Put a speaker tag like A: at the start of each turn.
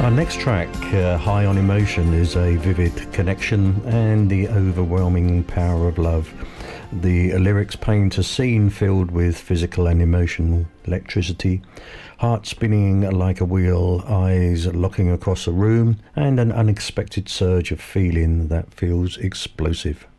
A: Our next track, High on Emotion, is a vivid connection and the overwhelming power of love. The lyrics paint a scene filled with physical and emotional electricity, heart spinning like a wheel, eyes looking across a room, and an unexpected surge of feeling that feels explosive.